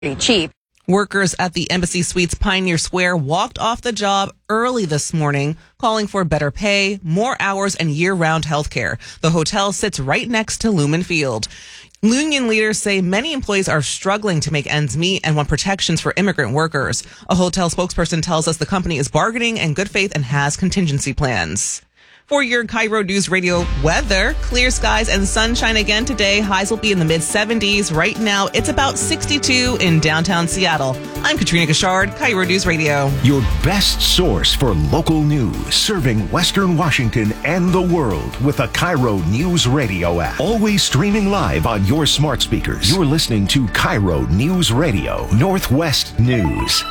cheap. Workers at the Embassy Suites Pioneer Square walked off the job early this morning, calling for better pay, more hours, and year-round health care. The hotel sits right next to Lumen Field. Union leaders say many employees are struggling to make ends meet and want protections for immigrant workers. A hotel spokesperson tells us the company is bargaining in good faith and has contingency plans. For your Cairo News Radio weather, clear skies and sunshine again today. Highs will be in the mid-70s. Right now, it's about 62 in downtown Seattle. I'm Katrina Gashard, Cairo News Radio. Your best source for local news, serving Western Washington and the world with the Cairo News Radio app. Always streaming live on your smart speakers. You're listening to Cairo News Radio, Northwest News.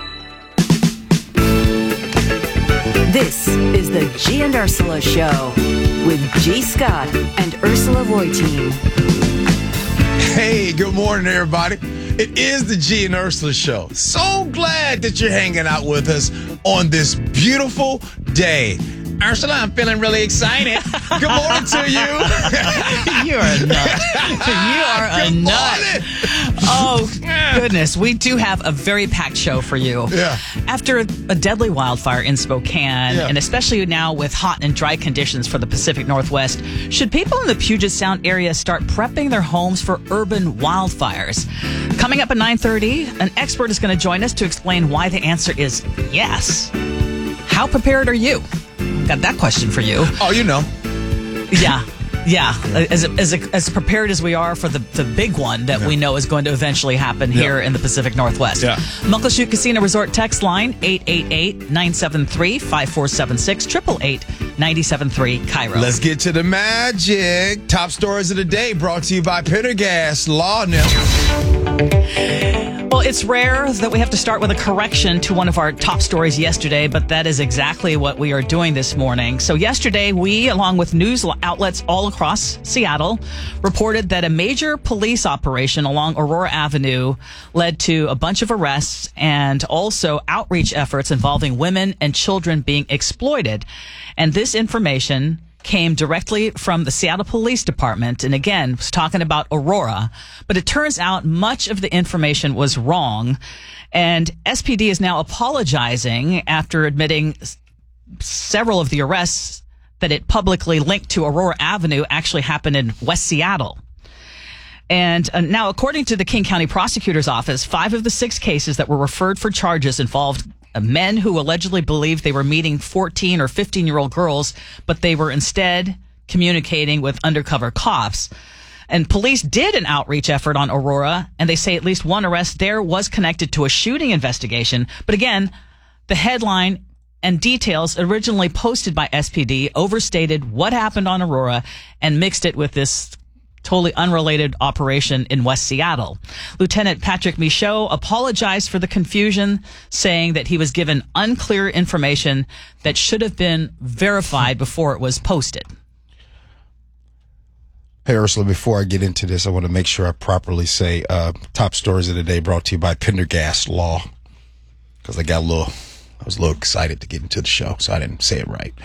This is the G and Ursula Show with G. Scott and Ursula Voitin. Hey, good morning, everybody. It is the G and Ursula Show. So glad that you're hanging out with us on this beautiful day. Ursula, I'm feeling really excited. Good morning to you. You're a nut. You are a nut. Oh, goodness. We do have a very packed show for you. Yeah. After a deadly wildfire in Spokane, and especially now with hot and dry conditions for the Pacific Northwest, should people in the Puget Sound area start prepping their homes for urban wildfires? Coming up at 9:30, an expert is going to join us to explain why the answer is yes. How prepared are you? Got that question for you. Oh, you know. Yeah. As prepared as we are for the big one that we know is going to eventually happen here in the Pacific Northwest. Yeah. Muckleshoot Casino Resort text line 888-973-5476 888-973 Cairo. Let's get to the magic. Top stories of the day brought to you by Pendergast Law Network. Well, it's rare that we have to start with a correction to one of our top stories yesterday, but that is exactly what we are doing this morning. So yesterday, we, along with news outlets all across Seattle, reported that a major police operation along Aurora Avenue led to a bunch of arrests and also outreach efforts involving women and children being exploited. And this information came directly from the Seattle Police Department, and again, was talking about Aurora. But it turns out much of the information was wrong, and SPD is now apologizing after admitting several of the arrests that it publicly linked to Aurora Avenue actually happened in West Seattle. And now, according to the King County Prosecutor's Office, 5 of the 6 cases that were referred for charges involved men who allegedly believed they were meeting 14 or 15-year-old girls, but they were instead communicating with undercover cops. And police did an outreach effort on Aurora, and they say at least one arrest there was connected to a shooting investigation. But again, the headline and details originally posted by SPD overstated what happened on Aurora and mixed it with this totally unrelated operation in West Seattle. Lieutenant Patrick Michaud apologized for the confusion, saying that he was given unclear information that should have been verified before it was posted. Hey, Ursula, before I get into this, I want to make sure I properly say top stories of the day brought to you by Pendergast Law, because I was a little excited to get into the show, so I didn't say it right.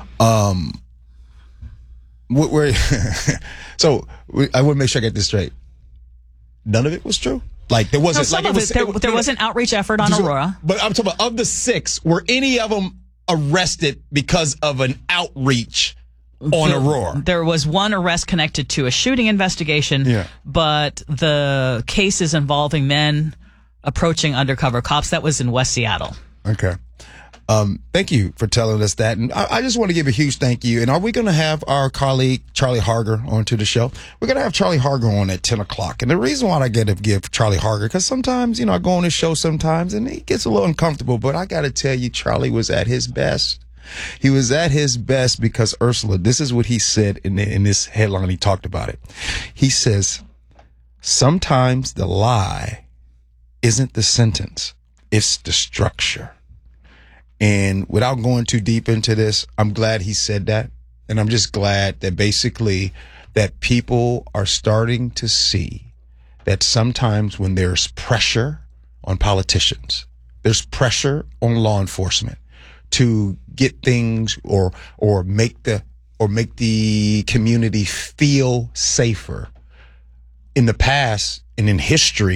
So I want to make sure I get this straight. None of it was true. Like there wasn't. There was an outreach effort on Aurora. But I'm talking about of the 6, were any of them arrested because of an outreach on Aurora? There was one arrest connected to a shooting investigation, but the cases involving men approaching undercover cops, that was in West Seattle. Okay. Thank you for telling us that. And I just want to give a huge thank you. And are we going to have our colleague, Charlie Harger, onto the show? We're going to have Charlie Harger on at 10 o'clock. And the reason why I get to give Charlie Harger, because sometimes, I go on his show sometimes and he gets a little uncomfortable. But I got to tell you, Charlie was at his best. He was at his best because, Ursula, this is what he said in this headline. He talked about it. He says, sometimes the lie isn't the sentence, it's the structure. And without going too deep into this, I'm glad he said that. And I'm just glad that basically that people are starting to see that sometimes when there's pressure on politicians, there's pressure on law enforcement to get things or make the community feel safer. In the past and in history,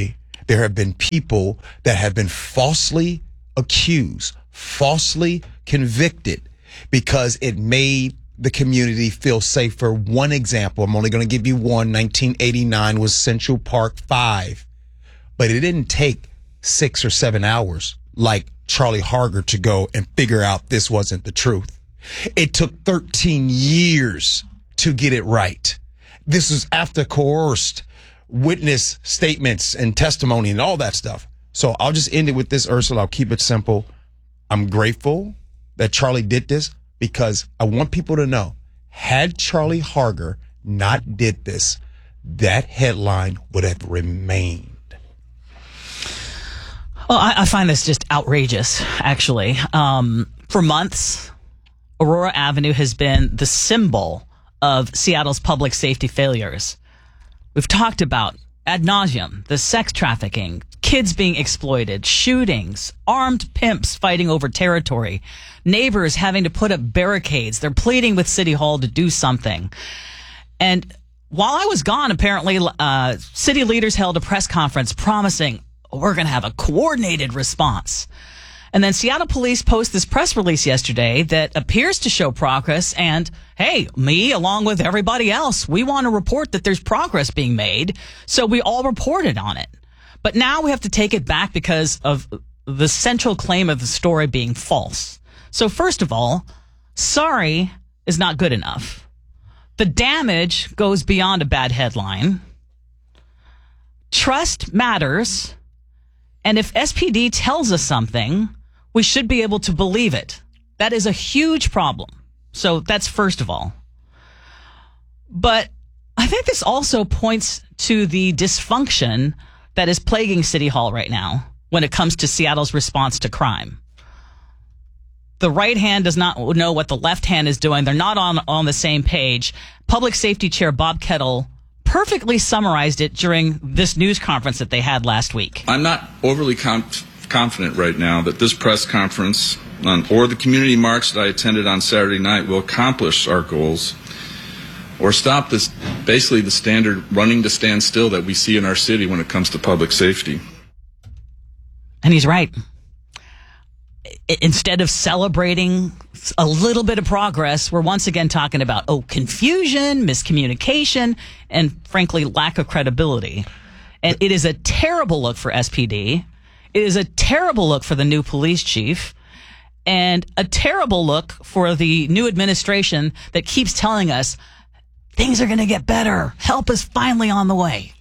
there have been people that have been falsely accused, falsely convicted, because it made the community feel safer. One example, I'm only going to give you one. 1989 was Central Park 5. But it didn't take 6 or 7 hours like Charlie Harger to go and figure out this wasn't the truth. It took 13 years to get it right. This was after coerced witness statements and testimony and all that stuff. So I'll just end it with this, Ursula. I'll keep it simple. I'm grateful that Charlie did this, because I want people to know, had Charlie Harger not did this, that headline would have remained. Well, I find this just outrageous, actually. For months, Aurora Avenue has been the symbol of Seattle's public safety failures. We've talked about ad nauseum the sex trafficking, kids being exploited, shootings, armed pimps fighting over territory, neighbors having to put up barricades. They're pleading with City Hall to do something. And while I was gone, apparently, city leaders held a press conference promising we're going to have a coordinated response. And then Seattle police post this press release yesterday that appears to show progress. And hey, me, along with everybody else, we want to report that there's progress being made. So we all reported on it. But now we have to take it back because of the central claim of the story being false. So first of all, sorry is not good enough. The damage goes beyond a bad headline. Trust matters. And if SPD tells us something, we should be able to believe it. That is a huge problem. So that's first of all. But I think this also points to the dysfunction that is plaguing City Hall right now when it comes to Seattle's response to crime. The right hand does not know what the left hand is doing. They're not on the same page. Public Safety Chair Bob Kettle perfectly summarized it during this news conference that they had last week. I'm not overly confident right now that this press conference or the community march that I attended on Saturday night will accomplish our goals or stop this, basically the standard running to stand still that we see in our city when it comes to public safety. And he's right. Instead of celebrating a little bit of progress, we're once again talking about, confusion, miscommunication, and frankly, lack of credibility. And it is a terrible look for SPD. It is a terrible look for the new police chief, and a terrible look for the new administration that keeps telling us things are going to get better. Help is finally on the way.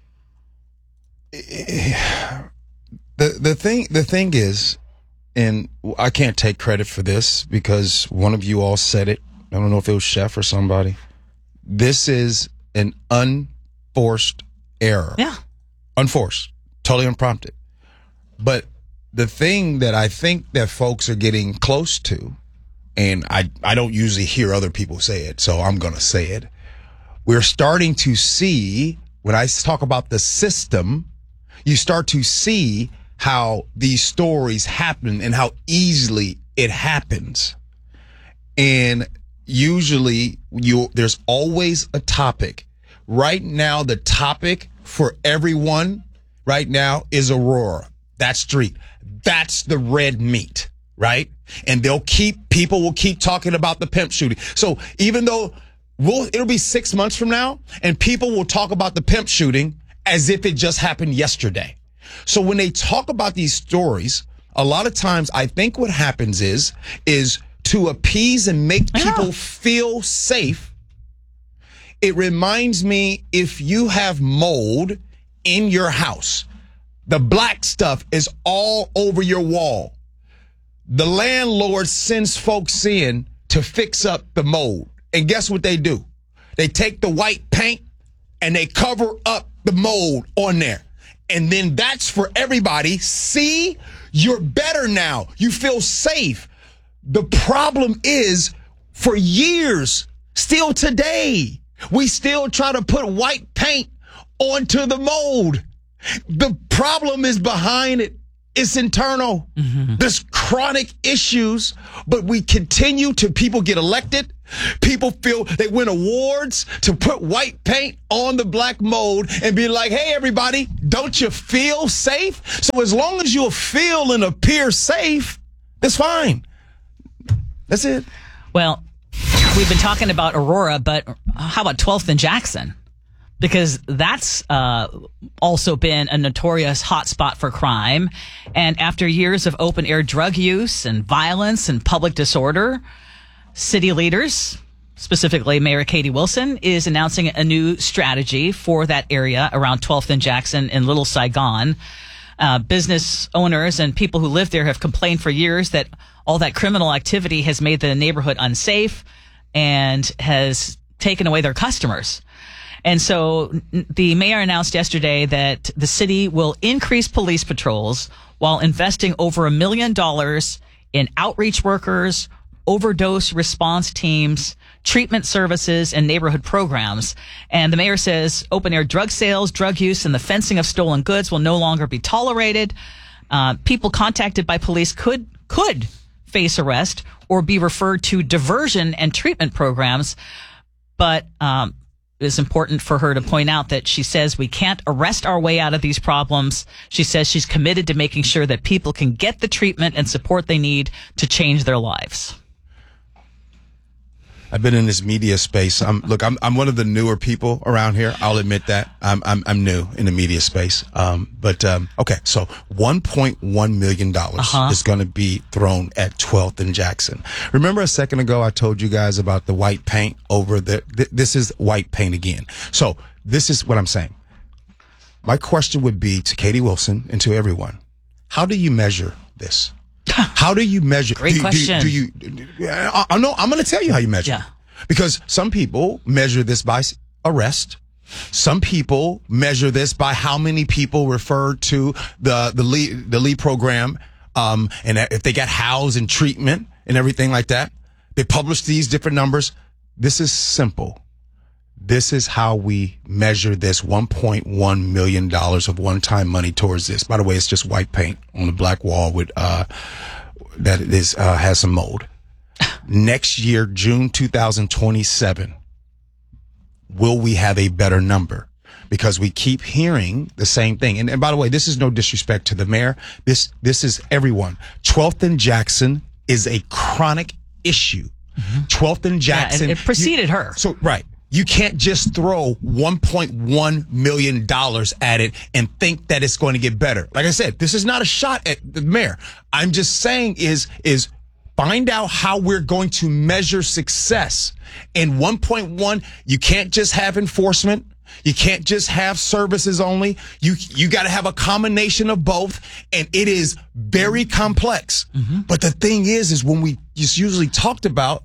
The thing is, and I can't take credit for this because one of you all said it. I don't know if it was Chef or somebody. This is an unforced error. Yeah. Unforced. Totally unprompted. But the thing that I think that folks are getting close to, and I don't usually hear other people say it, so I'm going to say it. We're starting to see, when I talk about the system, you start to see how these stories happen and how easily it happens. And usually there's always a topic. Right now, the topic for everyone right now is Aurora. That street. That's the red meat, right? And people will keep talking about the pimp shooting. So even though it'll be 6 months from now and people will talk about the pimp shooting as if it just happened yesterday. So when they talk about these stories, a lot of times I think what happens is to appease and make people feel safe. It reminds me, if you have mold in your house, the black stuff is all over your wall. The landlord sends folks in to fix up the mold. And guess what they do? They take the white paint and they cover up the mold on there. And then that's for everybody. See, you're better now. You feel safe. The problem is, for years, still today, we still try to put white paint onto the mold. The problem is behind it. It's internal. There's chronic issues, but we continue to, people get elected. People feel they win awards to put white paint on the black mold and be like, hey, everybody, don't you feel safe? So as long as you'll feel and appear safe, that's fine. That's it. Well, we've been talking about Aurora, but how about 12th and Jackson? Because that's also been a notorious hotspot for crime. And after years of open-air drug use and violence and public disorder, city leaders, specifically Mayor Katie Wilson, is announcing a new strategy for that area around 12th and Jackson in Little Saigon. Business owners and people who live there have complained for years that all that criminal activity has made the neighborhood unsafe and has taken away their customers. And so the mayor announced yesterday that the city will increase police patrols while investing over $1 million in outreach workers, overdose response teams, treatment services, and neighborhood programs. And the mayor says open air drug sales, drug use, and the fencing of stolen goods will no longer be tolerated. People contacted by police could face arrest or be referred to diversion and treatment programs. But it's important for her to point out that she says we can't arrest our way out of these problems. She says she's committed to making sure that people can get the treatment and support they need to change their lives. I've been in this media space. I'm one of the newer people around here. I'll admit that. I'm new in the media space. Okay. So $1.1 million is going to be thrown at 12th and Jackson. Remember a second ago, I told you guys about the white paint over this is white paint again. So this is what I'm saying. My question would be to Katie Wilson and to everyone. How do you measure this? How do you measure? Great question. I'm going to tell you how you measure. Yeah. Because some people measure this by arrest. Some people measure this by how many people refer to the lead program, and if they got housed in treatment and everything like that. They publish these different numbers. This is simple. This is how we measure this $1.1 million of one-time money towards this. By the way, it's just white paint on the black wall with that is has some mold. Next year, June 2027, will we have a better number? Because we keep hearing the same thing. And by the way, this is no disrespect to the mayor. This is everyone. 12th and Jackson is a chronic issue. 12th and Jackson. Yeah, it preceded her. So, right. You can't just throw $1.1 million at it and think that it's going to get better. Like I said, this is not a shot at the mayor. I'm just saying is find out how we're going to measure success. And 1.1, you can't just have enforcement. You can't just have services only. You got to have a combination of both. And it is very complex. But the thing is when we just usually talked about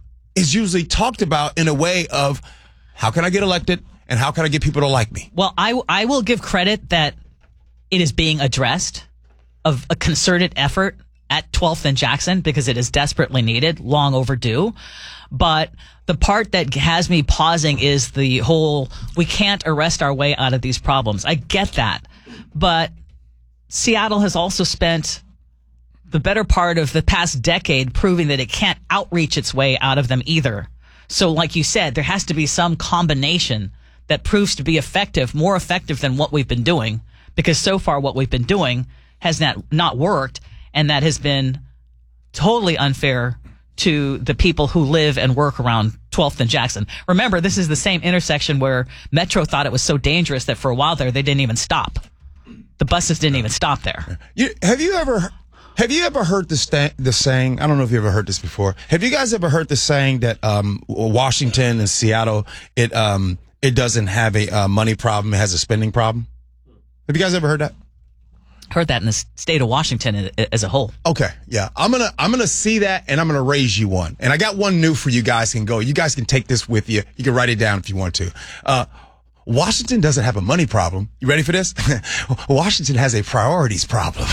in a way of, how can I get elected, and how can I get people to like me? Well, I will give credit that it is being addressed, of a concerted effort at 12th and Jackson, because it is desperately needed, long overdue. But the part that has me pausing is the whole, we can't arrest our way out of these problems. I get that. But Seattle has also spent the better part of the past decade proving that it can't outreach its way out of them either. So like you said, there has to be some combination that proves to be effective, more effective than what we've been doing, because so far what we've been doing has not worked, and that has been totally unfair to the people who live and work around 12th and Jackson. Remember, this is the same intersection where Metro thought it was so dangerous that for a while there, they didn't even stop. The buses didn't even stop there. Have you ever heard the saying? I don't know if you ever heard this before. Have you guys ever heard the saying that Washington and Seattle, it doesn't have a money problem, it has a spending problem? Have you guys ever heard that? Heard that in the state of Washington as a whole. Okay, yeah. I'm gonna see that, and I'm gonna raise you one. And I got one new for you guys. You guys can take this with you. You can write it down if you want to. Washington doesn't have a money problem. You ready for this? Washington has a priorities problem.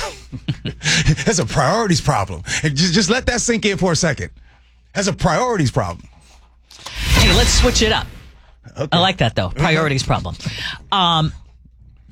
Has a priorities problem. Just let that sink in for a second. Has a priorities problem. Hey, let's switch it up. Okay. I like that, though. Priorities problem.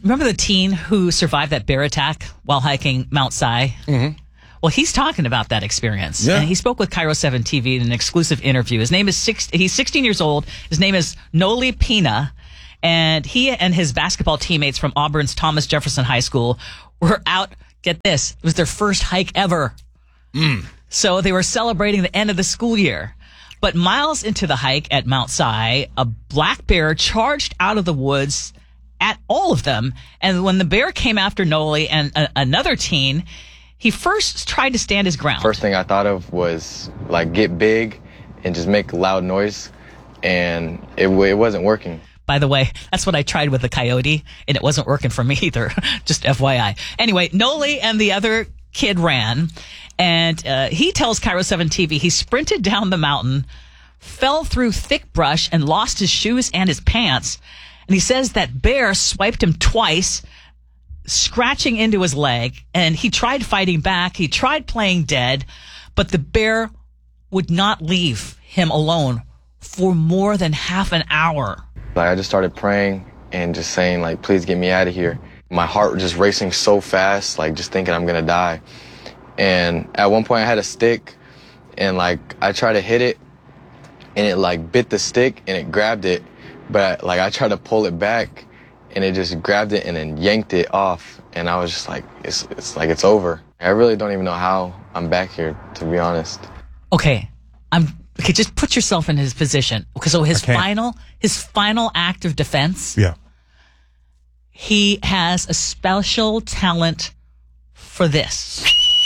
Remember the teen who survived that bear attack while hiking Mount Si? Mm-hmm. Well, he's talking about that experience. Yeah. And he spoke with Cairo 7 TV in an exclusive interview. His name is he's 16 years old. His name is Noli Pina. And he and his basketball teammates from Auburn's Thomas Jefferson High School were out, get this, it was their first hike ever. So they were celebrating the end of the school year. But miles into the hike at Mount Si, a black bear charged out of the woods at all of them. And when the bear came after Noli and another teen, he first tried to stand his ground. First thing I thought of was like get big and just make loud noise, and it wasn't working. By the way, that's what I tried with the coyote, and it wasn't working for me either. Just FYI. Anyway, Noli and the other kid ran, and he tells Cairo 7 TV he sprinted down the mountain, fell through thick brush, and lost his shoes and his pants. And he says that bear swiped him twice, scratching into his leg, and he tried fighting back. He tried playing dead, but the bear would not leave him alone for more than half an hour. Like I just started praying and just saying like, please get me out of here. My heart was just racing so fast, like just thinking I'm gonna die. And at one point I had a stick and like I tried to hit it and it like bit the stick and it grabbed it. But like I tried to pull it back and it just grabbed it and then yanked it off. And I was just like, it's like it's over. I really don't even know how I'm back here, to be honest. Okay, just put yourself in his position. So his final act of defense. Yeah. He has a special talent for this.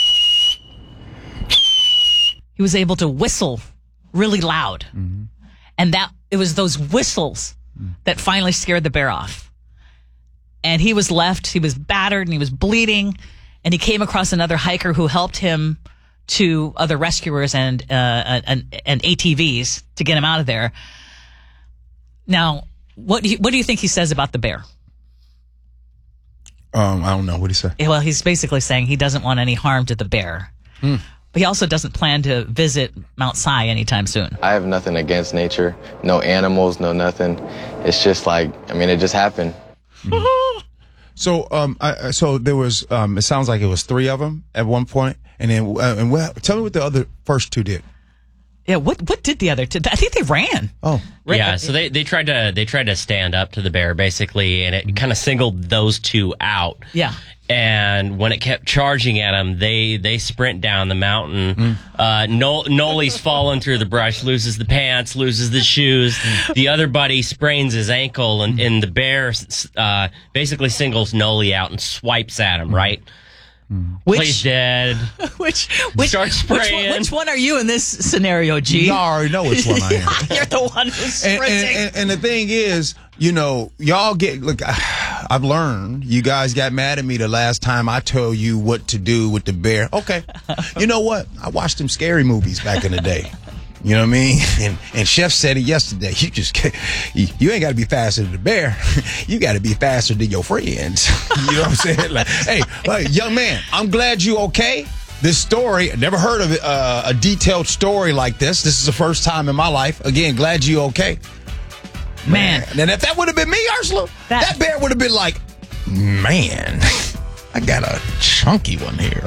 He was able to whistle really loud. Mm-hmm. And it was those whistles that finally scared the bear off. And he was battered and he was bleeding, and he came across another hiker who helped him to other rescuers and ATVs to get him out of there. Now, what do you think he says about the bear? I don't know. What do you say? Well, he's basically saying he doesn't want any harm to the bear. But he also doesn't plan to visit Mount Si anytime soon. I have nothing against nature. No animals, no nothing. It's just like, it just happened. So, so there was. It sounds like it was 3 of them at one point, and then tell me what the other first 2 did. Yeah, what did the other two? I think they ran. Oh, yeah. So they tried to stand up to the bear basically, and it kind of singled those 2 out. Yeah. And when it kept charging at them, they sprint down the mountain. Noli's falling through the brush, loses the pants, loses the shoes. The other buddy sprains his ankle, and the bear basically singles Noli out and swipes at him, right? Plays dead. Which starts spraying. Which one are you in this scenario, G? You already know which one I am. You're the one who's sprinting. And the thing is, y'all look, I've learned, you guys got mad at me the last time I told you what to do with the bear. Okay. You know what? I watched them scary movies back in the day. You know what I mean? And Chef said it yesterday. You ain't got to be faster than the bear. You got to be faster than your friends. You know what I'm saying? Like, hey, young man, I'm glad you okay. This story, I never heard of it, a detailed story like this. This is the first time in my life. Again, glad you okay. Man. And if that would have been me, Ursula, that bear would have been like, man, I got a chunky one here.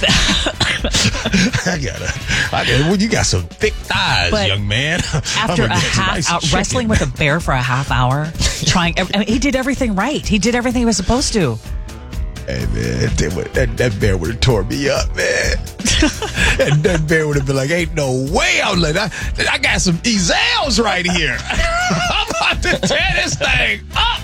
You got some thick thighs, but young man. After wrestling with a bear for a half hour, he did everything right. He did everything he was supposed to. Hey, man, that bear would have tore me up, man. And that bear would have been like, ain't no way. I was like, I got some ezels right here. I'm about to tear this thing up.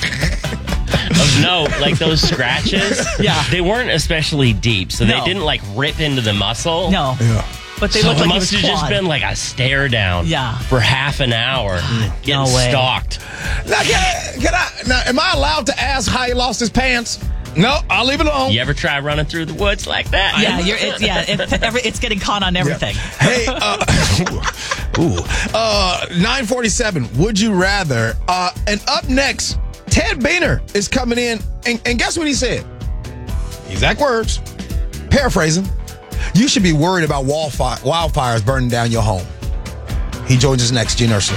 No, like those scratches, they weren't especially deep, so they didn't like rip into the muscle. No. Yeah. But they so looked it like must have just been like a stare down for half an hour. Getting stalked. Now, am I allowed to ask how he lost his pants? No, I'll leave it alone. You ever try running through the woods like that? Yeah, it's getting caught on everything. Yeah. Hey, 9:47. Would you rather? And up next, Ted Boehner is coming in, and guess what he said? Exact words. Paraphrasing. You should be worried about wildfires burning down your home. He joins us next, Gene Ursula.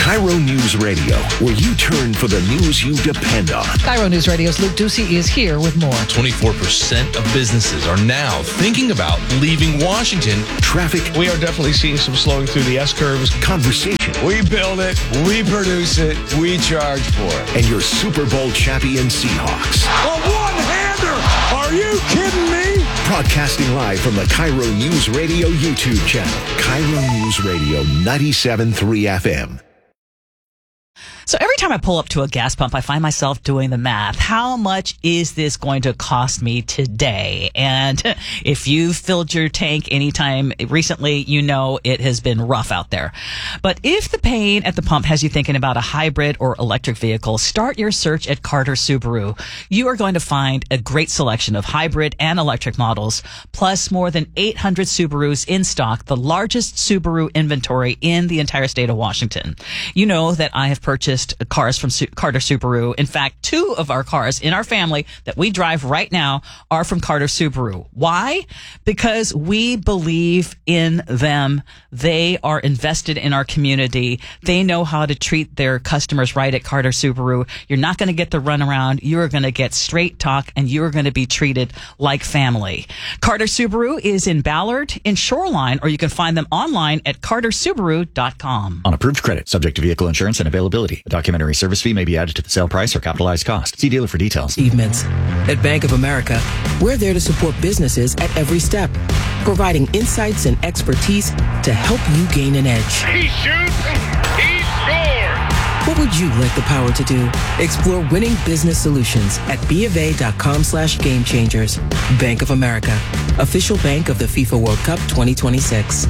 Cairo News Radio, where you turn for the news you depend on. Cairo News Radio's Luke Ducey is here with more. 24% of businesses are now thinking about leaving Washington. Traffic. We are definitely seeing some slowing through the S-curves. Conversation. We build it, we produce it, we charge for it. And your Super Bowl champion Seahawks. A one-hander! Are you kidding me? Broadcasting live from the Cairo News Radio YouTube channel. Cairo News Radio 97.3 FM. So every time I pull up to a gas pump, I find myself doing the math. How much is this going to cost me today? And if you've filled your tank anytime recently, you know it has been rough out there. But if the pain at the pump has you thinking about a hybrid or electric vehicle, start your search at Carter Subaru. You are going to find a great selection of hybrid and electric models, plus more than 800 Subarus in stock, the largest Subaru inventory in the entire state of Washington. You know that I have purchased cars from Carter Subaru. In fact, 2 of our cars in our family that we drive right now are from Carter Subaru. Why? Because we believe in them. They are invested in our community. They know how to treat their customers right at Carter Subaru. You're not going to get the runaround. You are going to get straight talk, and you are going to be treated like family. Carter Subaru is in Ballard, in Shoreline, or you can find them online at cartersubaru.com. On approved credit, subject to vehicle insurance and availability. A documentary service fee may be added to the sale price or capitalized cost. See dealer for details. Steve Mintz. At Bank of America, we're there to support businesses at every step, providing insights and expertise to help you gain an edge. He shoots, he scores! What would you like the power to do? Explore winning business solutions at BofA.com/gamechangers. Bank of America, official bank of the FIFA World Cup 2026.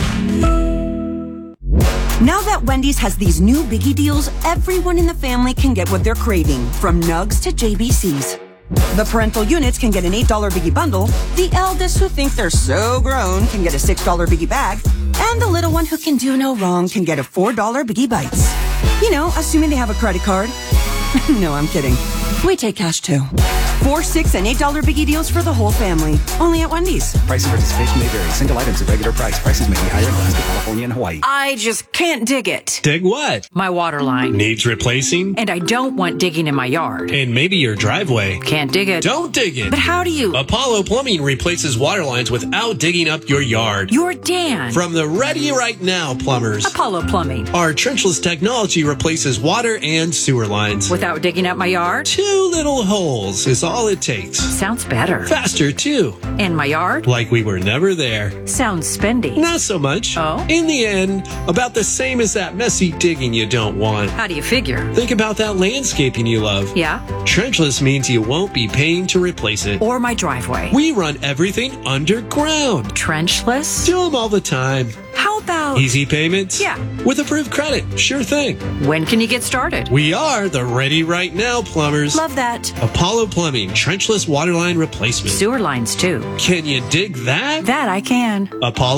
Now that Wendy's has these new biggie deals, everyone in the family can get what they're craving, from nugs to JBCs. The parental units can get an $8 biggie bundle, the eldest who think they're so grown can get a $6 biggie bag, and the little one who can do no wrong can get a $4 biggie bites. You know, assuming they have a credit card. No, I'm kidding. We take cash too. 4, 6, and $8 biggie deals for the whole family. Only at Wendy's. Price and participation may vary. Single items at regular price. Prices may be higher in Alaska, California, and Hawaii. I just can't dig it. Dig what? My water line. Needs replacing? And I don't want digging in my yard. And maybe your driveway. Can't dig it. Don't dig it. But how do you? Apollo Plumbing replaces water lines without digging up your yard. You're Dan. From the Ready Right Now plumbers. Apollo Plumbing. Our trenchless technology replaces water and sewer lines. Without digging up my yard? 2 little holes is all it takes. Sounds better. Faster, too. And my yard? Like we were never there. Sounds spendy. Not so much. Oh? In the end, about the same as that messy digging you don't want. How do you figure? Think about that landscaping you love. Yeah? Trenchless means you won't be paying to replace it. Or my driveway. We run everything underground. Trenchless? Do them all the time. How about... Easy payments? Yeah. With approved credit. Sure thing. When can you get started? We are the Ready Right Now plumbers. Love that. Apollo Plumbing, trenchless waterline replacement. Sewer lines, too. Can you dig that? That I can.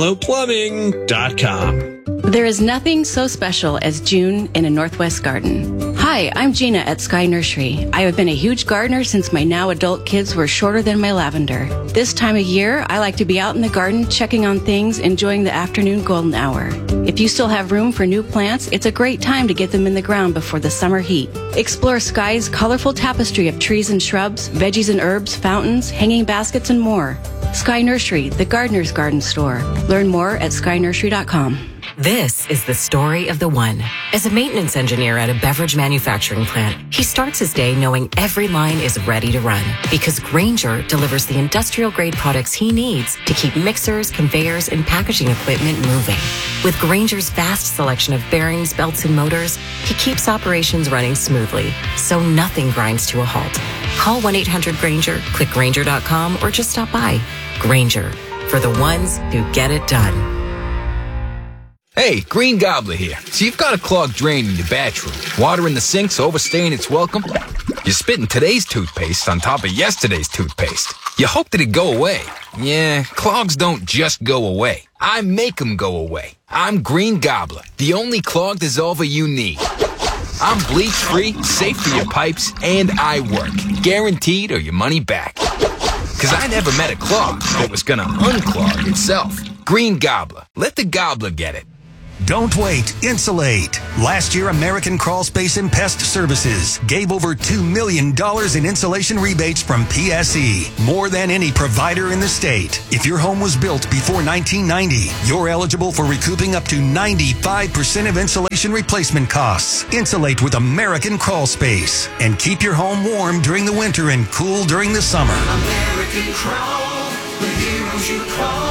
ApolloPlumbing.com. There is nothing so special as June in a Northwest garden. Hi, I'm Gina at Sky Nursery. I have been a huge gardener since my now adult kids were shorter than my lavender. This time of year, I like to be out in the garden checking on things, enjoying the afternoon golden hour. If you still have room for new plants, it's a great time to get them in the ground before the summer heat. Explore Sky's colorful tapestry of trees and shrubs, veggies and herbs, fountains, hanging baskets, and more. Sky Nursery, the gardener's garden store. Learn more at skynursery.com. This is the story of the one. As a maintenance engineer at a beverage manufacturing plant, he starts his day knowing every line is ready to run because Grainger delivers the industrial-grade products he needs to keep mixers, conveyors, and packaging equipment moving. With Grainger's vast selection of bearings, belts, and motors, he keeps operations running smoothly, so nothing grinds to a halt. Call 1-800-GRAINGER, click Grainger.com, or just stop by. Grainger, for the ones who get it done. Hey, Green Gobbler here. So you've got a clogged drain in your bathroom. Water in the sink's overstaying its welcome. You're spitting today's toothpaste on top of yesterday's toothpaste. You hope that it'd go away. Yeah, clogs don't just go away. I make them go away. I'm Green Gobbler, the only clog dissolver you need. I'm bleach-free, safe for your pipes, and I work. Guaranteed or your money back. Because I never met a clog that was gonna unclog itself. Green Gobbler. Let the gobbler get it. Don't wait. Insulate. Last year, American Crawl Space and Pest Services gave over $2 million in insulation rebates from PSE, more than any provider in the state. If your home was built before 1990, you're eligible for recouping up to 95% of insulation replacement costs. Insulate with American Crawl Space and keep your home warm during the winter and cool during the summer. American Crawl, the heroes you call.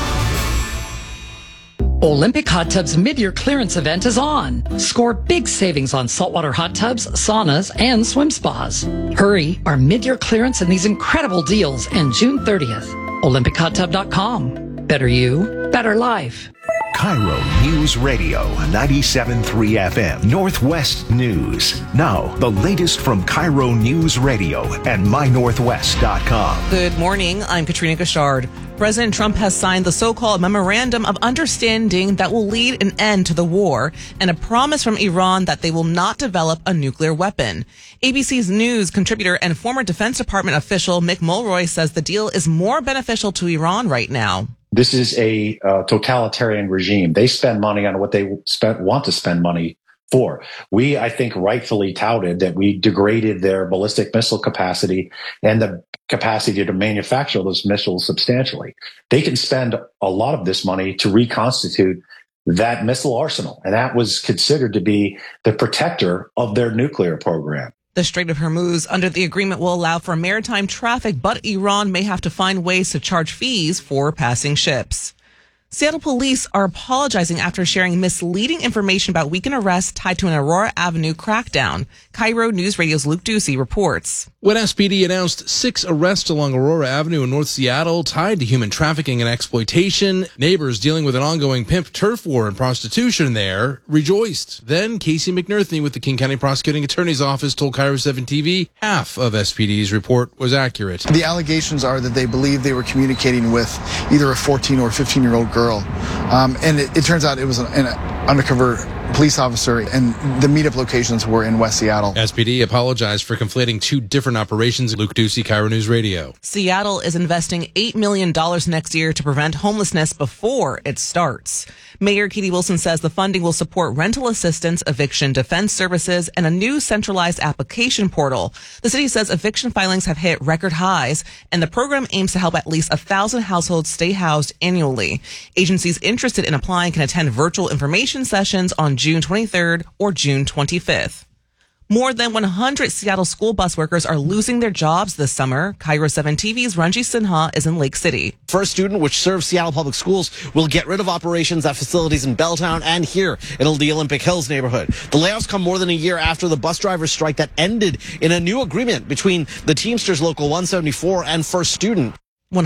Olympic Hot Tub's mid-year clearance event is on. Score big savings on saltwater hot tubs, saunas, and swim spas. Hurry, our mid-year clearance and these incredible deals end June 30th. OlympicHotTub.com. Better you, better life. Cairo News Radio, 97.3 FM, Northwest News. Now, the latest from Cairo News Radio and MyNorthwest.com. Good morning. I'm Katrina Gashard. President Trump has signed the so-called Memorandum of Understanding that will lead an end to the war and a promise from Iran that they will not develop a nuclear weapon. ABC's news contributor and former Defense Department official Mick Mulroy says the deal is more beneficial to Iran right now. This is a totalitarian regime. They spend money on what they want to spend money for. We, I think, rightfully touted that we degraded their ballistic missile capacity and the capacity to manufacture those missiles substantially. They can spend a lot of this money to reconstitute that missile arsenal, and that was considered to be the protector of their nuclear program. The Strait of Hormuz under the agreement will allow for maritime traffic, but Iran may have to find ways to charge fees for passing ships. Seattle police are apologizing after sharing misleading information about weekend arrests tied to an Aurora Avenue crackdown. Cairo News Radio's Luke Ducey reports. When SPD announced 6 arrests along Aurora Avenue in North Seattle tied to human trafficking and exploitation, neighbors dealing with an ongoing pimp turf war and prostitution there rejoiced. Then Casey McNerthney with the King County Prosecuting Attorney's Office told Cairo 7 TV half of SPD's report was accurate. The allegations are that they believe they were communicating with either a 14 or 15-year-old girl. And it turns out it was an undercover police officer, and the meetup locations were in West Seattle. SPD apologized for conflating 2 different operations. Luke Ducey, Cairo News Radio. Seattle is investing $8 million next year to prevent homelessness before it starts. Mayor Katie Wilson says the funding will support rental assistance, eviction defense services, and a new centralized application portal. The city says eviction filings have hit record highs, and the program aims to help at least 1,000 households stay housed annually. Agencies interested in applying can attend virtual information sessions on June 23rd or June 25th. More than 100 Seattle school bus workers are losing their jobs this summer. Cairo 7 TV's Ranjit Sinha is in Lake City. First Student, which serves Seattle Public Schools, will get rid of operations at facilities in Belltown and here in the Olympic Hills neighborhood. The layoffs come more than a year after the bus drivers' strike that ended in a new agreement between the Teamsters Local 174 and First Student.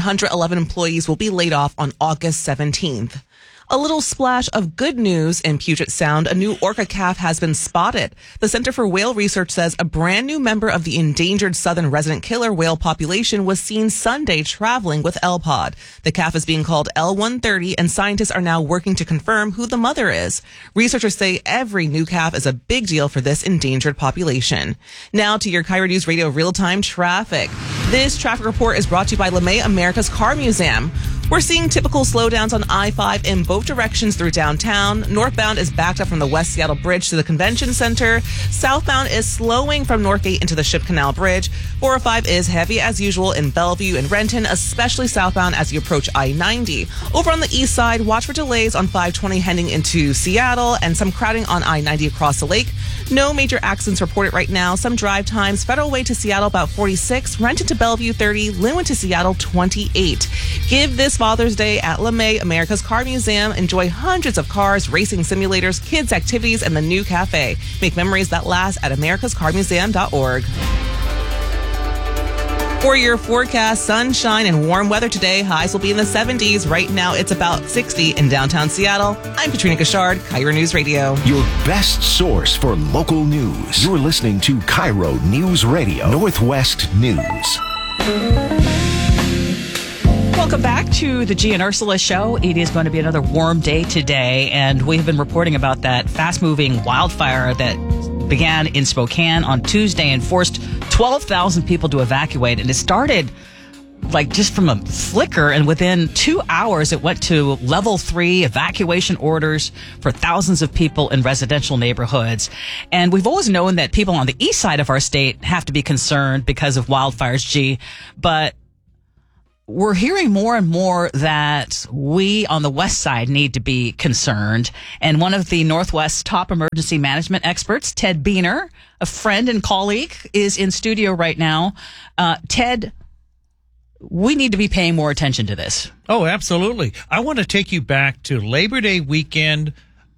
111 employees will be laid off on August 17th. A little splash of good news in Puget Sound. A new orca calf has been spotted. The Center for Whale Research says a brand new member of the endangered southern resident killer whale population was seen Sunday traveling with L-Pod. The calf is being called L-130, and scientists are now working to confirm who the mother is. Researchers say every new calf is a big deal for this endangered population. Now to your Cairo News Radio real-time traffic. This traffic report is brought to you by LeMay America's Car Museum. We're seeing typical slowdowns on I-5 in both directions through downtown. Northbound is backed up from the West Seattle Bridge to the Convention Center. Southbound is slowing from Northgate into the Ship Canal Bridge. 405 is heavy as usual in Bellevue and Renton, especially southbound as you approach I-90. Over on the east side, watch for delays on 520 heading into Seattle and some crowding on I-90 across the lake. No major accidents reported right now. Some drive times, Federal Way to Seattle about 46, Renton to Bellevue 30, Linwood to Seattle 28. Give this Father's Day at LeMay America's Car Museum. Enjoy hundreds of cars, racing simulators, kids activities, and the new cafe. Make memories that last at americascarmuseum.org. For your forecast, sunshine and warm weather today. Highs will be in the 70s. Right now, it's about 60 in downtown Seattle. I'm Katrina Gashard, Cairo News Radio. Your best source for local news. You're listening to Cairo News Radio, Northwest News. Welcome back to the G and Ursula Show. It is going to be another warm day today, and we have been reporting about that fast-moving wildfire that began in Spokane on Tuesday and forced 12,000 people to evacuate. And it started like just from a flicker, and within 2 hours it went to level 3 evacuation orders for thousands of people in residential neighborhoods. And we've always known that people on the east side of our state have to be concerned because of wildfires, but we're hearing more and more that we on the west side need to be concerned. And one of the Northwest's top emergency management experts, Ted Beener, a friend and colleague, is in studio right now. Ted, we need to be paying more attention to this. Oh, absolutely. I want to take you back to Labor Day weekend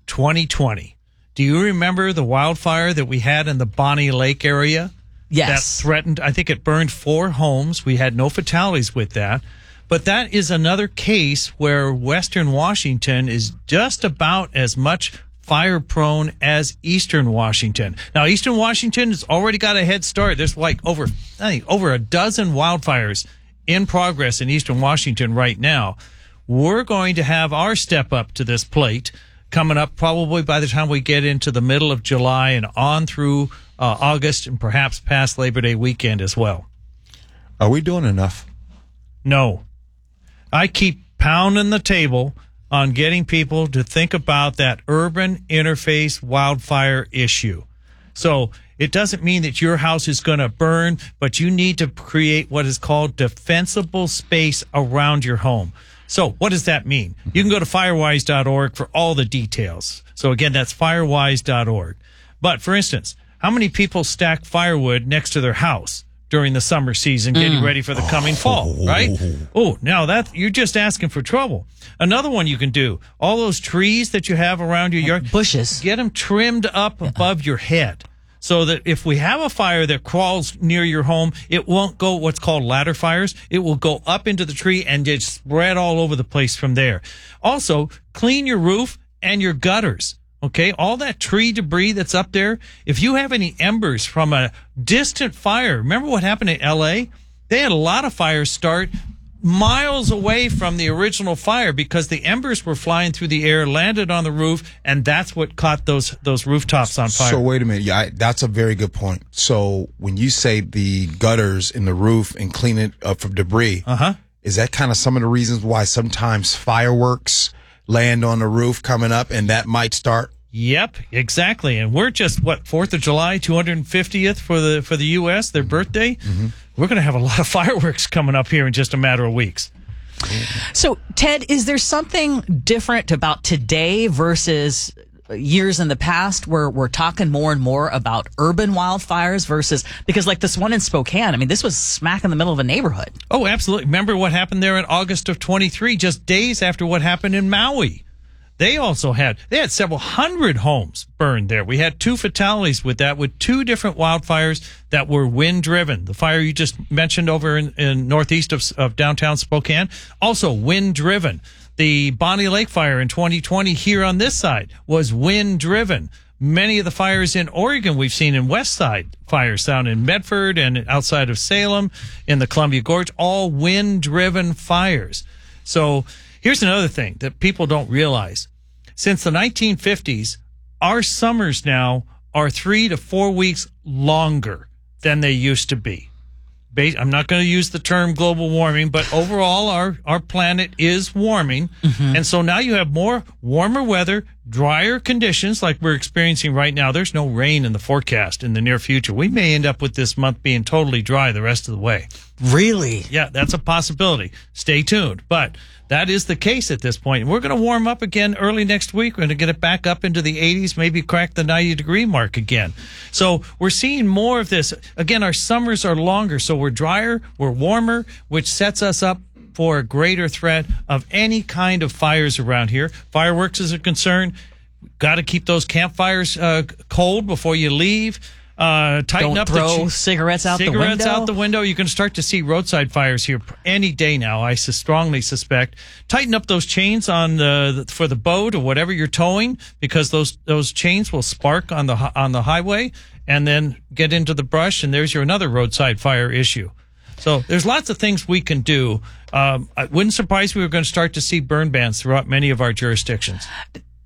2020. Do you remember the wildfire that we had in the Bonnie Lake area? Yes. That threatened, I think it burned 4 homes. We had no fatalities with that. But that is another case where Western Washington is just about as much fire prone as Eastern Washington. Now, Eastern Washington has already got a head start. There's like over a dozen wildfires in progress in Eastern Washington right now. We're going to have our step up to this plate coming up probably by the time we get into the middle of July and on through August and perhaps past Labor Day weekend as well. Are we doing enough? No. I keep pounding the table on getting people to think about that urban interface wildfire issue. So it doesn't mean that your house is going to burn, but you need to create what is called defensible space around your home. So what does that mean? You can go to firewise.org for all the details. So again, that's firewise.org. But for instance, how many people stack firewood next to their house during the summer season, getting ready for the coming fall, right? Oh, now that you're just asking for trouble. Another one you can do, all those trees that you have around your yard, bushes, get them trimmed up above your head so that if we have a fire that crawls near your home, it won't go what's called ladder fires. It will go up into the tree and just spread all over the place from there. Also, clean your roof and your gutters. Okay, all that tree debris that's up there, if you have any embers from a distant fire, remember what happened in L.A.? They had a lot of fires start miles away from the original fire because the embers were flying through the air, landed on the roof, and that's what caught those rooftops on fire. So wait a minute. Yeah, that's a very good point. So when you say the gutters in the roof and clean it up from debris, is that kind of some of the reasons why sometimes fireworks land on the roof coming up and that might start? Yep, exactly. And we're just 4th of July, 250th for the US, their birthday. We're going to have a lot of fireworks coming up here in just a matter of weeks. So, Ted, is there something different about today versus years in the past where we're talking more and more about urban wildfires versus, because like this one in Spokane, I mean, this was smack in the middle of a neighborhood. Oh, absolutely. Remember what happened there in August of 23, just days after what happened in Maui. They had several hundred homes burned there. We had 2 fatalities with that, with 2 different wildfires that were wind-driven. The fire you just mentioned over in northeast of downtown Spokane, also wind-driven. The Bonnie Lake fire in 2020 here on this side was wind-driven. Many of the fires in Oregon we've seen in West Side fires down in Medford and outside of Salem in the Columbia Gorge, all wind-driven fires. So here's another thing that people don't realize. Since the 1950s, our summers now are 3 to 4 weeks longer than they used to be. I'm not going to use the term global warming, but overall our planet is warming. And so now you have more warmer weather, drier conditions like we're experiencing right now. There's no rain in the forecast in the near future. We may end up with this month being totally dry the rest of the way. Really? Yeah, that's a possibility. Stay tuned. But that is the case at this point. We're going to warm up again early next week. We're going to get it back up into the 80s, maybe crack the 90-degree mark again. So we're seeing more of this. Again, our summers are longer, so we're drier, we're warmer, which sets us up for a greater threat of any kind of fires around here. Fireworks is a concern. Got to keep those campfires cold before you leave. Tighten up. Don't throw cigarettes out the window. Cigarettes out the window. You're going to start to see roadside fires here any day now, I strongly suspect. Tighten up those chains on for the boat or whatever you're towing, because those chains will spark on the highway and then get into the brush, and there's your another roadside fire issue. So there's lots of things we can do. It wouldn't surprise me if we were going to start to see burn bans throughout many of our jurisdictions.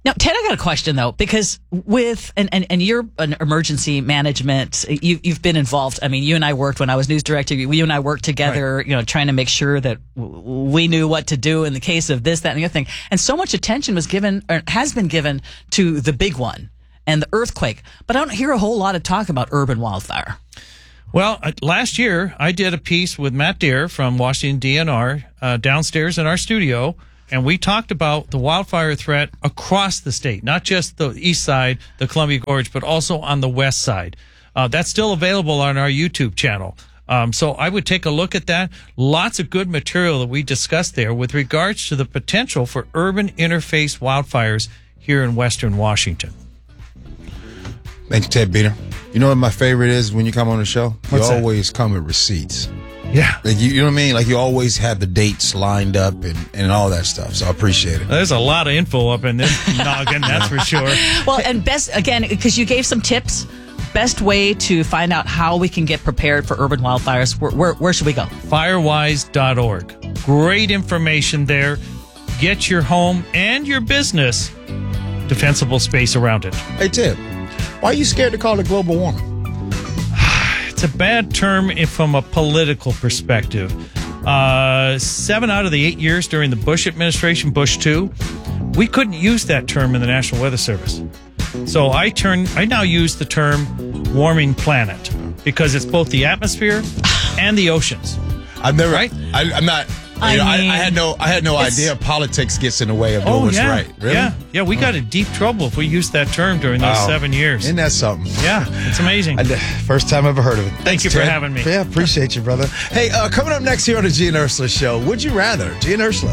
Now, Ted, I got a question though, because with and you're an emergency management, you've been involved. I mean, you and I worked when I was news director. You and I worked together, Right. you know, trying to make sure that we knew what to do in the case of this, that, and the other thing. And so much attention was given, or has been given, to the big one and the earthquake. But I don't hear a whole lot of talk about urban wildfire. Well, last year I did a piece with Matt Deere from Washington DNR downstairs in our studio. And we talked about the wildfire threat across the state, not just the east side, the Columbia Gorge, but also on the west side. That's still available on our YouTube channel. So I would take a look at that. Lots of good material that we discussed there with regards to the potential for urban interface wildfires here in Western Washington. Thank you, Ted Biener. You know what my favorite is when you come on the show? What's you that? always come with receipts. Yeah. Like you know what I mean? Like you always have the dates lined up and all that stuff. So I appreciate it. There's a lot of info up in this noggin, that's for sure. Well, and best, again, because you gave some tips, best way to find out how we can get prepared for urban wildfires, where should we go? Firewise.org. Great information there. Get your home and your business defensible space around it. Hey, Ted, why are you scared to call it global warming? It's a bad term from a political perspective. 7 out of the 8 years during the Bush administration, Bush 2, we couldn't use that term in the National Weather Service. So I now use the term warming planet because it's both the atmosphere and the oceans. I've never. Right? I'm not. I had no idea politics gets in the way of doing what's right. Really? Yeah. We got in deep trouble if we used that term during those 7 years. Isn't that something? Yeah, it's amazing. First time I've ever heard of it. Thank you for having me. Yeah, appreciate you, brother. Hey, coming up next here on the G and Ursula Show, Would You Rather? G and Ursula.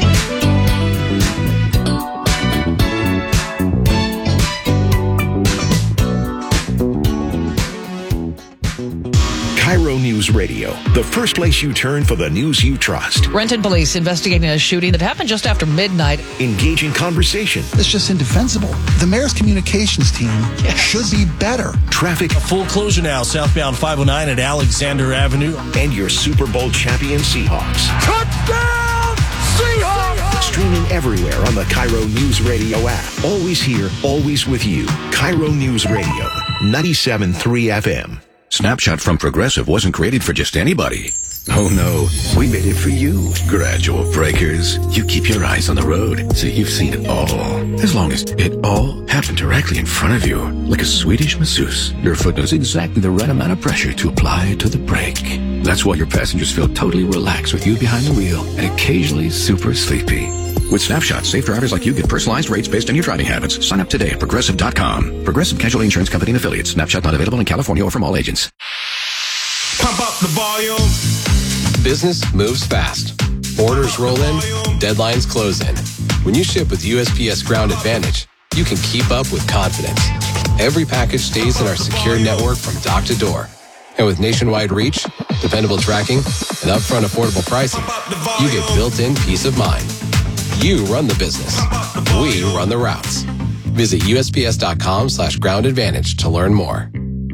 Cairo News Radio, the first place you turn for the news you trust. Renton police investigating a shooting that happened just after midnight. Engaging conversation. It's just indefensible. The mayor's communications team should be better. Traffic. A full closure now, southbound 509 at Alexander Avenue. And your Super Bowl champion Seahawks. Touchdown, Seahawks! Streaming everywhere on the Cairo News Radio app. Always here, always with you. Cairo News Radio, 97.3 FM. Snapshot from Progressive wasn't created for just anybody. Oh no, we made it for you. Gradual breakers. You keep your eyes on the road, so you've seen it all. As long as it all happened directly in front of you, like a Swedish masseuse, your foot knows exactly the right amount of pressure to apply to the brake. That's why your passengers feel totally relaxed with you behind the wheel and occasionally super sleepy. With Snapshot, safe drivers like you get personalized rates based on your driving habits. Sign up today at Progressive.com. Progressive Casualty Insurance Company and Affiliates. Snapshot not available in California or from all agents. Pump up the volume. Business moves fast. Orders roll in, deadlines close in. When you ship with USPS Ground Advantage, you can keep up with confidence. Every package stays in our secure network from dock to door. And with nationwide reach, dependable tracking, and upfront affordable pricing, you get built-in peace of mind. You run the business. We run the routes. Visit USPS.com/Ground Advantage to learn more.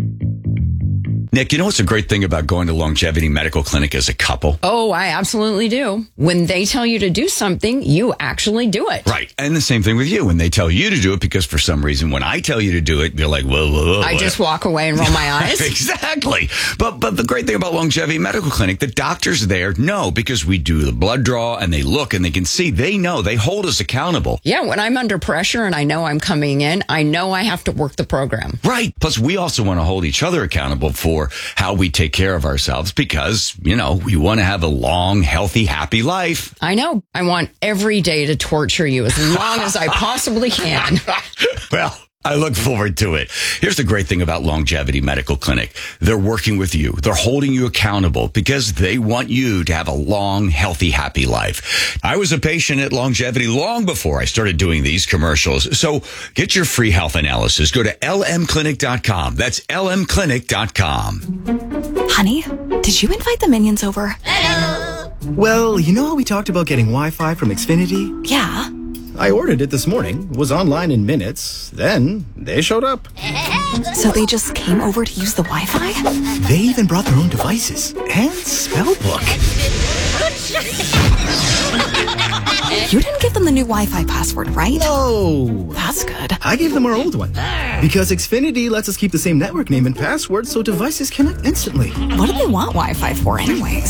Nick, you know what's a great thing about going to Longevity Medical Clinic as a couple? Oh, I absolutely do. When they tell you to do something, you actually do it. Right. And the same thing with you. When they tell you to do it, because for some reason, when I tell you to do it, you're like, whoa. I just walk away and roll my eyes. Exactly. But the great thing about Longevity Medical Clinic, the doctors there know, because we do the blood draw and they look and they can see, they know, they hold us accountable. Yeah, when I'm under pressure and I know I'm coming in, I know I have to work the program. Right. Plus, we also want to hold each other accountable for how we take care of ourselves because, you know, we want to have a long, healthy, happy life. I know. I want every day to torture you as long as I possibly can. Well, I look forward to it. Here's the great thing about Longevity Medical Clinic. They're working with you. They're holding you accountable because they want you to have a long, healthy, happy life. I was a patient at Longevity long before I started doing these commercials. So get your free health analysis. Go to lmclinic.com. That's lmclinic.com. Honey, did you invite the minions over? Well, you know how we talked about getting Wi-Fi from Xfinity? Yeah. I ordered it this morning, was online in minutes, then they showed up. So they just came over to use the Wi-Fi? They even brought their own devices and spell book. You didn't give them the new Wi-Fi password, right? No. That's good. I gave them our old one. Because Xfinity lets us keep the same network name and password so devices connect instantly. What do they want Wi-Fi for anyways?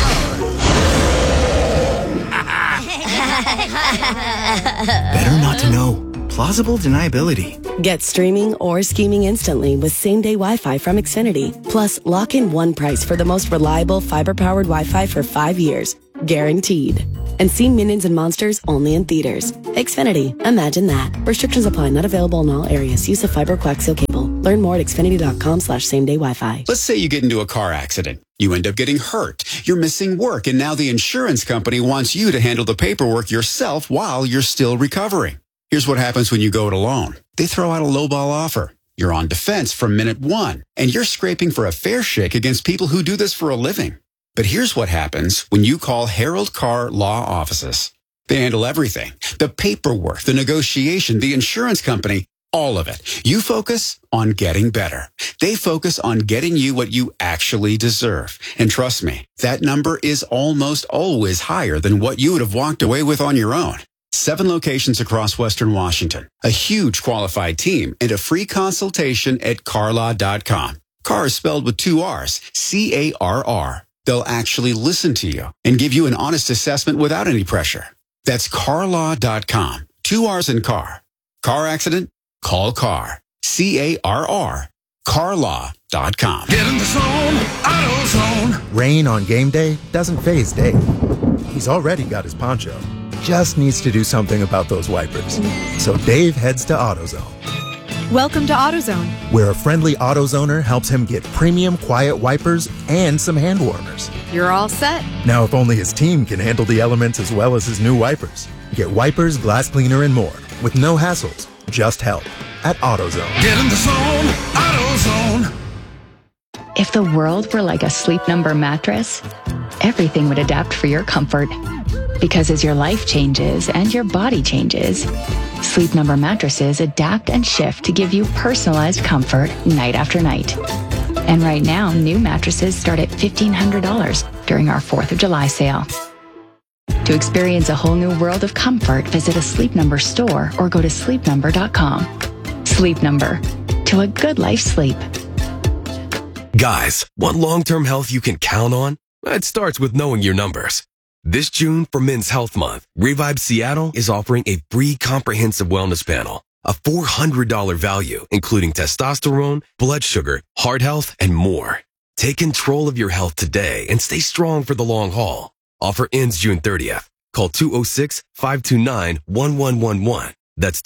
Better not to know. Plausible deniability. Get streaming or scheming instantly with same-day Wi-Fi from Xfinity. Plus, lock in one price for the most reliable fiber-powered Wi-Fi for 5 years. Guaranteed. And see Minions and Monsters only in theaters. Xfinity. Imagine that. Restrictions apply. Not available in all areas. Use of fiber coaxial cable. Learn more at xfinity.com/same-day Wi-Fi. Let's say you get into a car accident. You end up getting hurt. You're missing work, and now the insurance company wants you to handle the paperwork yourself while you're still recovering. Here's what happens when you go it alone. They throw out a lowball offer. You're on defense from minute one, and you're scraping for a fair shake against people who do this for a living. But here's what happens when you call Harold Carr Law Offices. They handle everything. The paperwork, the negotiation, the insurance company, all of it. You focus on getting better. They focus on getting you what you actually deserve. And trust me, that number is almost always higher than what you would have walked away with on your own. 7 locations across Western Washington, a huge qualified team, and a free consultation at carlaw.com. Carr is spelled with 2 R's, C-A-R-R. They'll actually listen to you and give you an honest assessment without any pressure. That's carlaw.com. 2 R's in car. Car accident? Call Carr. C-A-R-R. carlaw.com. Get in the zone, AutoZone. Rain on game day doesn't faze Dave. He's already got his poncho. Just needs to do something about those wipers. So Dave heads to AutoZone, Welcome to AutoZone. where a friendly AutoZoner helps him get premium quiet wipers and some hand warmers. You're all set. Now, if only his team can handle the elements as well as his new wipers. Get wipers, glass cleaner, and more with no hassles, just help at AutoZone. Get in the zone, AutoZone. If the world were like a Sleep Number mattress, everything would adapt for your comfort. Because as your life changes and your body changes, Sleep Number mattresses adapt and shift to give you personalized comfort night after night. And right now, new mattresses start at $1,500 during our 4th of July sale. To experience a whole new world of comfort, visit a Sleep Number store or go to sleepnumber.com. Sleep Number. To a good life sleep. Guys, want long-term health you can count on? It starts with knowing your numbers. This June, for Men's Health Month, Revive Seattle is offering a free comprehensive wellness panel, a $400 value, including testosterone, blood sugar, heart health, and more. Take control of your health today and stay strong for the long haul. Offer ends June 30th. Call 206-529-1111. That's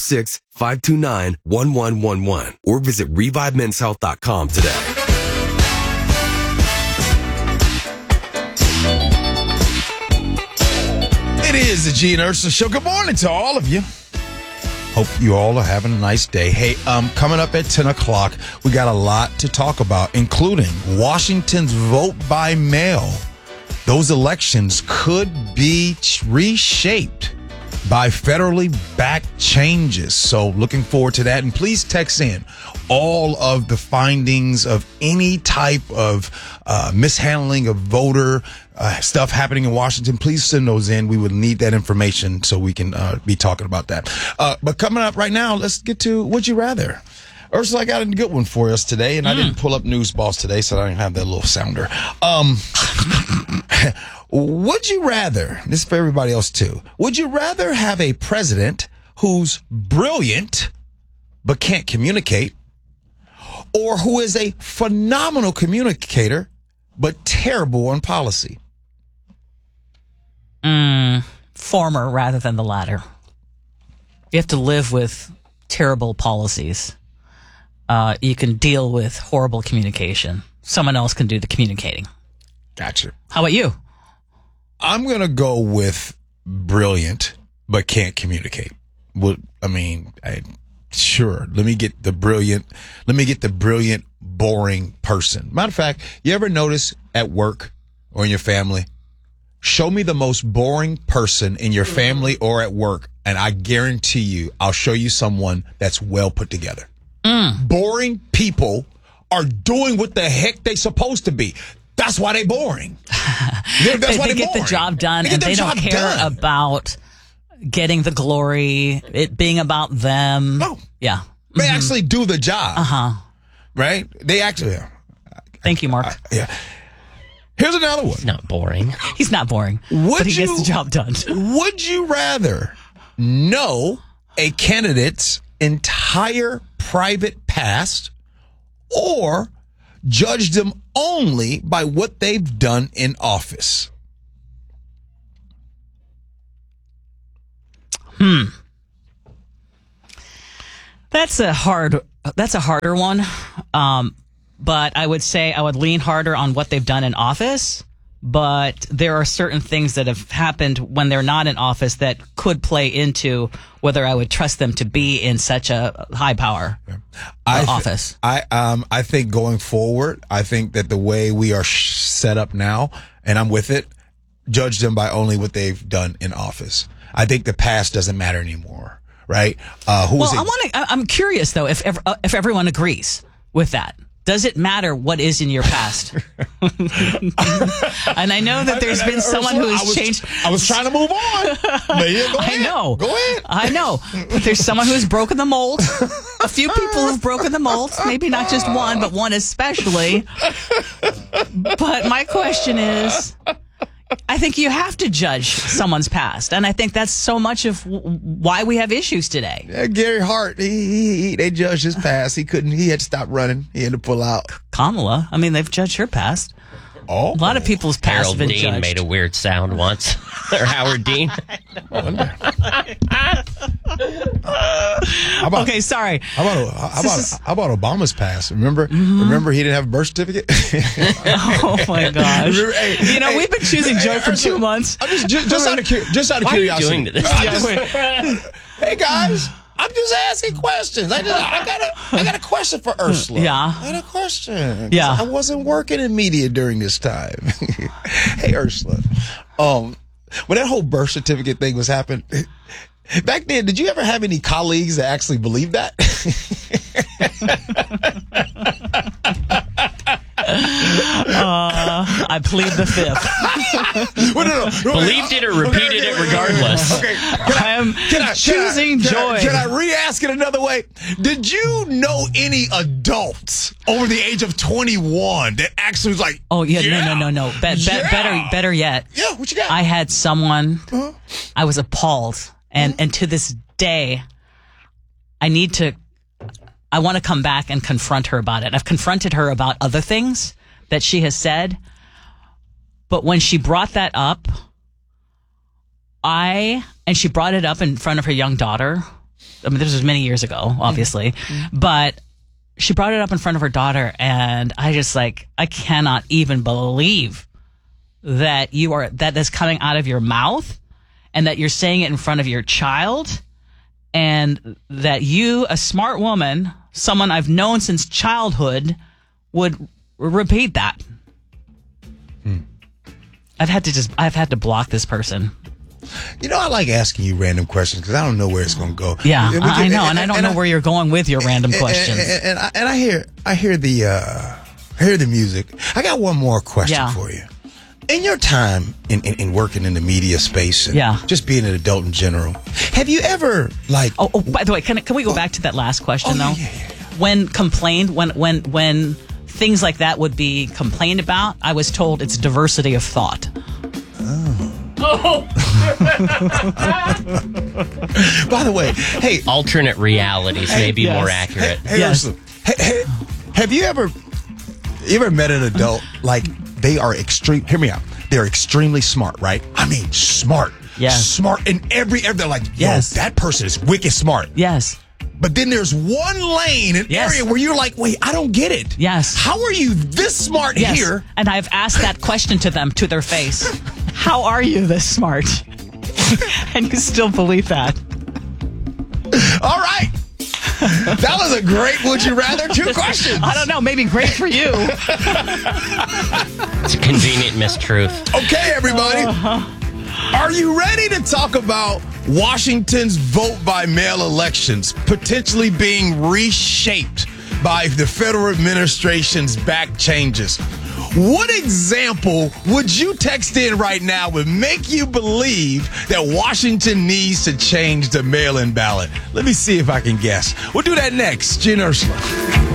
206-529-1111. Or visit ReviveMen'sHealth.com today. It is the Gene Urson Show. Good morning to all of you. Hope you all are having a nice day. Hey, coming up at 10 o'clock, we got a lot to talk about, including Washington's vote by mail. Those elections could be reshaped by federally backed changes. So looking forward to that. And please text in all of the findings of any type of mishandling of voter stuff happening in Washington. Please send those in. We would need that information so we can be talking about that. But coming up right now, let's get to Would You Rather. Ursula, I got a good one for us today, and I didn't pull up News Boss today, so I didn't have that little sounder. Would you rather, this is for everybody else too, would you rather have a president who's brilliant but can't communicate, or who is a phenomenal communicator but terrible on policy? Former rather than the latter. You have to live with terrible policies. You can deal with horrible communication. Someone else can do the communicating. Gotcha. How about you? I'm going to go with brilliant, but can't communicate. Well, I mean, sure. Let me get the brilliant, boring person. Matter of fact, you ever notice at work or in your family, show me the most boring person in your family or at work, and I guarantee you, I'll show you someone that's well put together. Boring people are doing what the heck they supposed to be. That's why they're boring. That's why they get the job done, and they don't care about getting the glory, it being about them. No. Yeah. They actually do the job. Uh-huh. Right? They actually. Thank you, Mark. Yeah. Here's another one. Not boring. He's not boring. But he gets the job done. Would you rather know a candidate's entire private past or judge them only by what they've done in office? That's a harder one. But I would say I would lean harder on what they've done in office. But there are certain things that have happened when they're not in office that could play into whether I would trust them to be in such a high power office. I think going forward, I think that the way we are set up now, and I'm with it, judge them by only what they've done in office. I think the past doesn't matter anymore, right? I'm curious though if everyone agrees with that. Does it matter what is in your past? And I know that there's been someone who has changed. I was trying to move on. I know. Go ahead. I know. But there's someone who's broken the mold. A few people have broken the mold. Maybe not just one, but one especially. But my question is, I think you have to judge someone's past. And I think that's so much of why we have issues today. Yeah, Gary Hart, they judged his past. He had to stop running. He had to pull out. Kamala, I mean, they've judged her past. Oh. A lot of people's past Harold have been Dean judged. made a weird sound once. Or Howard Dean. Okay, sorry. How about Obama's past? Remember he didn't have a birth certificate? Oh my gosh! We've been choosing Joe for 2 months. I'm just out of curiosity. Why are you doing this? Hey guys, I'm just asking questions. I got a question for Ursula. Yeah, I got a question. Yeah, I wasn't working in media during this time. Hey Ursula, when that whole birth certificate thing was happening. Back then, did you ever have any colleagues that actually believed that? I plead the fifth. Believed it or repeated it regardless. Okay. I am choosing joy. Can I re-ask it another way? Did you know any adults over the age of 21 that actually was like, no. Better yet. Yeah, what you got? I had someone, I was appalled. And to this day, I want to come back and confront her about it. I've confronted her about other things that she has said. But when she brought that up, and she brought it up in front of her young daughter. I mean, this was many years ago, obviously. Mm-hmm. But she brought it up in front of her daughter. And I just I cannot even believe that that's coming out of your mouth. And that you're saying it in front of your child, and that you, a smart woman, someone I've known since childhood, would repeat that. I've had to block this person. I like asking you random questions because I don't know where it's going to go. Yeah, I know, and I don't know where you're going with your random questions. And I hear the music. I got one more question for you. In your time in working in the media space and just being an adult in general, have you ever Oh, by the way, can we go back to that last question though? Yeah. When things like that would be complained about, I was told it's diversity of thought. Oh. By the way, hey, alternate realities may be more accurate. Hey, Ursula, have you ever met an adult they are extreme? Hear me out. They're extremely smart, right? I mean, smart. Yeah. Smart in every they're like, yes, that person is wicked smart. Yes. But then there's one lane, an area where you're like, wait, I don't get it. Yes. How are you this smart here? And I've asked that question to them, to their face. How are you this smart? And you still believe that. All right. That was a great Would You Rather. 2 questions. I don't know. Maybe great for you. It's a convenient mistruth. Okay, everybody. Are you ready to talk about Washington's vote-by-mail elections potentially being reshaped by the federal administration's back changes? What example would you text in right now would make you believe that Washington needs to change the mail-in ballot? Let me see if I can guess. We'll do that next. Jen Ursula.